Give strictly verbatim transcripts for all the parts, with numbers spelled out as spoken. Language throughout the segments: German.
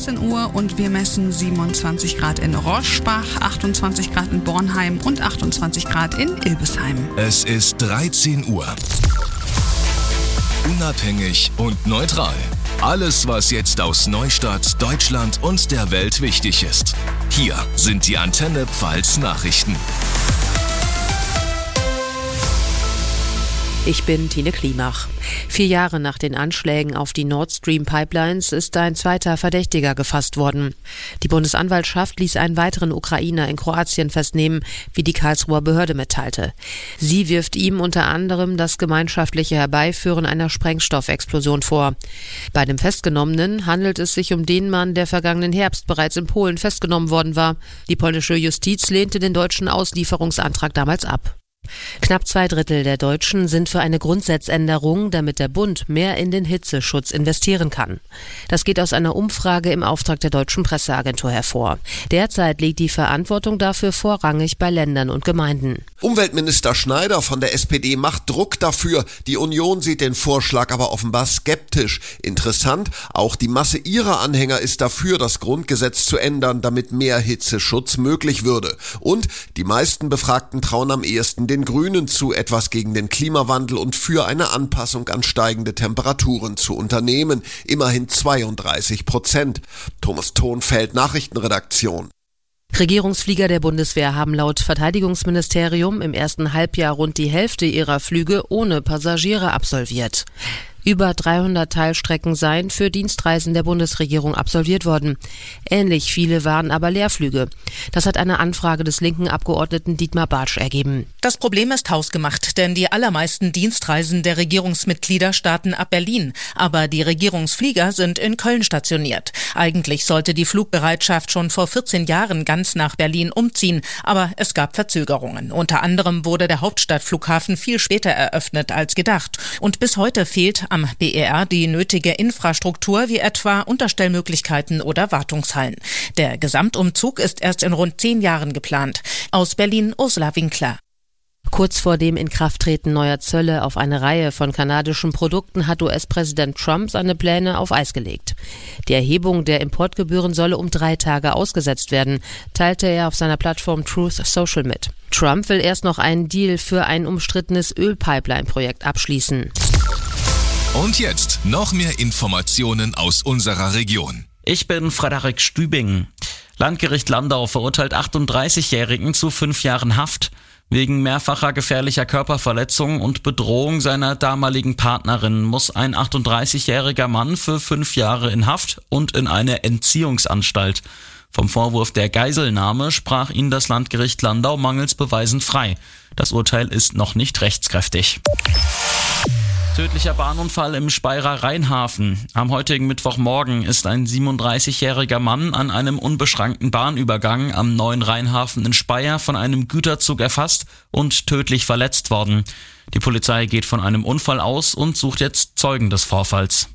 dreizehn Uhr und wir messen siebenundzwanzig Grad in Roschbach, achtundzwanzig Grad in Bornheim und achtundzwanzig Grad in Ilbesheim. Es ist dreizehn Uhr. Unabhängig und neutral. Alles, was jetzt aus Neustadt, Deutschland und der Welt wichtig ist. Hier sind die Antenne Pfalz Nachrichten. Ich bin Tine Klimach. Vier Jahre nach den Anschlägen auf die Nord Stream Pipelines ist ein zweiter Verdächtiger gefasst worden. Die Bundesanwaltschaft ließ einen weiteren Ukrainer in Kroatien festnehmen, wie die Karlsruher Behörde mitteilte. Sie wirft ihm unter anderem das gemeinschaftliche Herbeiführen einer Sprengstoffexplosion vor. Bei dem Festgenommenen handelt es sich um den Mann, der vergangenen Herbst bereits in Polen festgenommen worden war. Die polnische Justiz lehnte den deutschen Auslieferungsantrag damals ab. Knapp zwei Drittel der Deutschen sind für eine Grundsatzänderung, damit der Bund mehr in den Hitzeschutz investieren kann. Das geht aus einer Umfrage im Auftrag der Deutschen Presseagentur hervor. Derzeit liegt die Verantwortung dafür vorrangig bei Ländern und Gemeinden. Umweltminister Schneider von der S P D macht Druck dafür. Die Union sieht den Vorschlag aber offenbar skeptisch. Interessant, auch die Masse ihrer Anhänger ist dafür, das Grundgesetz zu ändern, damit mehr Hitzeschutz möglich würde. Und die meisten Befragten trauen am ehesten den Grünen zu, etwas gegen den Klimawandel und für eine Anpassung an steigende Temperaturen zu unternehmen. Immerhin zweiunddreißig Prozent. Thomas Thonfeld, Nachrichtenredaktion. Regierungsflieger der Bundeswehr haben laut Verteidigungsministerium im ersten Halbjahr rund die Hälfte ihrer Flüge ohne Passagiere absolviert. Über dreihundert Teilstrecken seien für Dienstreisen der Bundesregierung absolviert worden. Ähnlich viele waren aber Leerflüge. Das hat eine Anfrage des linken Abgeordneten Dietmar Bartsch ergeben. Das Problem ist hausgemacht, denn die allermeisten Dienstreisen der Regierungsmitglieder starten ab Berlin. Aber die Regierungsflieger sind in Köln stationiert. Eigentlich sollte die Flugbereitschaft schon vor vierzehn Jahren ganz nach Berlin umziehen. Aber es gab Verzögerungen. Unter anderem wurde der Hauptstadtflughafen viel später eröffnet als gedacht. Und bis heute fehlt am B E R die nötige Infrastruktur wie etwa Unterstellmöglichkeiten oder Wartungshallen. Der Gesamtumzug ist erst in rund zehn Jahren geplant. Aus Berlin Ursula Winkler. Kurz vor dem Inkrafttreten neuer Zölle auf eine Reihe von kanadischen Produkten hat U S-Präsident Trump seine Pläne auf Eis gelegt. Die Erhebung der Importgebühren solle um drei Tage ausgesetzt werden, teilte er auf seiner Plattform Truth Social mit. Trump will erst noch einen Deal für ein umstrittenes Ölpipeline-Projekt abschließen. Und jetzt noch mehr Informationen aus unserer Region. Ich bin Frederik Stübing. Landgericht Landau verurteilt achtunddreißigjährigen zu fünf Jahren Haft wegen mehrfacher gefährlicher Körperverletzung und Bedrohung seiner damaligen Partnerin muss ein achtunddreißigjähriger Mann für fünf Jahre in Haft und in eine Entziehungsanstalt. Vom Vorwurf der Geiselnahme sprach ihn das Landgericht Landau mangels Beweisen frei. Das Urteil ist noch nicht rechtskräftig. Tödlicher Bahnunfall im Speyerer Rheinhafen. Am heutigen Mittwochmorgen ist ein siebenunddreißigjähriger Mann an einem unbeschrankten Bahnübergang am neuen Rheinhafen in Speyer von einem Güterzug erfasst und tödlich verletzt worden. Die Polizei geht von einem Unfall aus und sucht jetzt Zeugen des Vorfalls.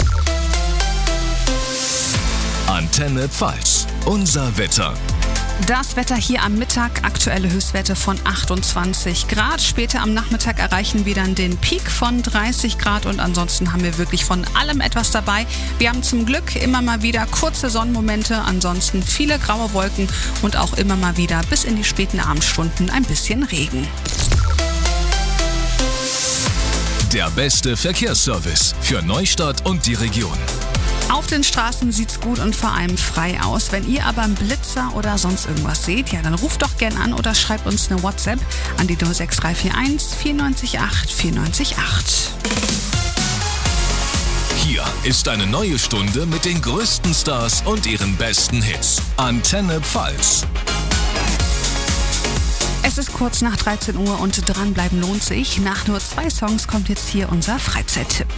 Antenne Pfalz. Unser Wetter. Das Wetter hier am Mittag, aktuelle Höchstwerte von achtundzwanzig Grad. Später am Nachmittag erreichen wir dann den Peak von dreißig Grad und ansonsten haben wir wirklich von allem etwas dabei. Wir haben zum Glück immer mal wieder kurze Sonnenmomente, ansonsten viele graue Wolken und auch immer mal wieder bis in die späten Abendstunden ein bisschen Regen. Der beste Verkehrsservice für Neustadt und die Region. Auf den Straßen sieht's gut und vor allem frei aus. Wenn ihr aber einen Blitzer oder sonst irgendwas seht, ja, dann ruft doch gern an oder schreibt uns eine WhatsApp an die null sechs drei vier eins vier neun acht vier neun acht. Hier ist eine neue Stunde mit den größten Stars und ihren besten Hits. Antenne Pfalz. Es ist kurz nach dreizehn Uhr und dranbleiben lohnt sich. Nach nur zwei Songs kommt jetzt hier unser Freizeittipp.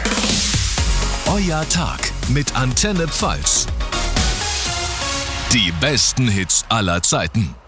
Euer Tag mit Antenne Pfalz. Die besten Hits aller Zeiten.